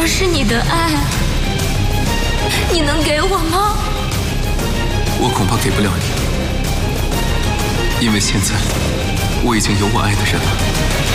而是你的爱。你能给我吗？ 我恐怕给不了你，因为现在我已经有我爱的人了。